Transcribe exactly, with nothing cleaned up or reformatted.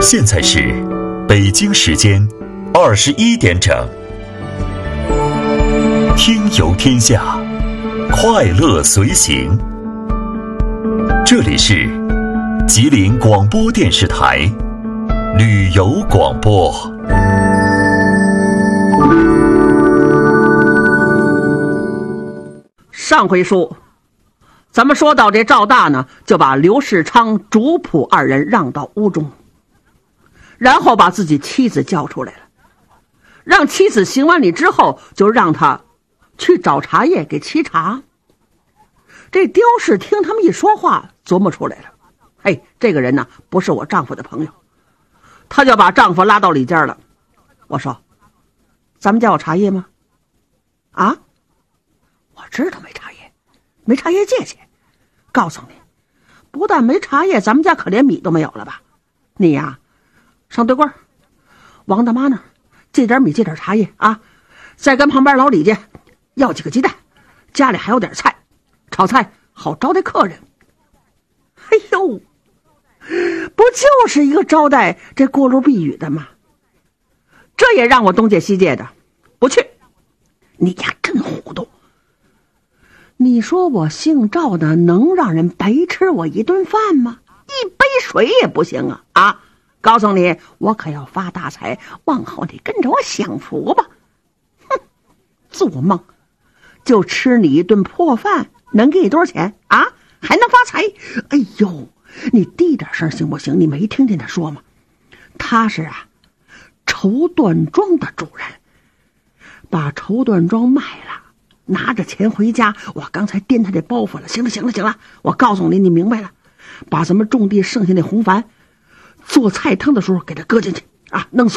现在是北京时间二十一点整，听游天下，快乐随行。这里是吉林广播电视台旅游广播。 上回书咱们说到，这赵大呢就把刘世昌、主仆二人让到屋中，然后把自己妻子叫出来了，让妻子行完礼之后，就让他去找茶叶给沏茶。这刁氏听他们一说话，琢磨出来了，嘿，这个人呢不是我丈夫的朋友，他就把丈夫拉到里间了。我说，咱们家有茶叶吗？啊，我知道没茶叶，没茶叶借去。告诉你，不但没茶叶，咱们家可连米都没有了吧？你呀，上对柜王大妈那儿借点米，借点茶叶啊，再跟旁边老李家要几个鸡蛋，家里还有点菜，炒菜好招待客人。哎呦，不就是一个招待这过路避雨的吗？这也让我东借西借的，不去。你呀真糊涂，你说我姓赵的能让人白吃我一顿饭吗？一杯水也不行啊！啊，告诉你，我可要发大财，往后你跟着我享福吧。哼，做梦，就吃你一顿破饭，能给你多少钱啊？还能发财？哎呦，你低点声行不行？你没听见他说吗？他是啊，绸缎庄的主人，把绸缎庄卖了，拿着钱回家。我刚才颠他这包袱了。行了行了行了，我告诉你，你明白了，把咱们种地剩下那红矾做菜汤的时候给他搁进去啊，弄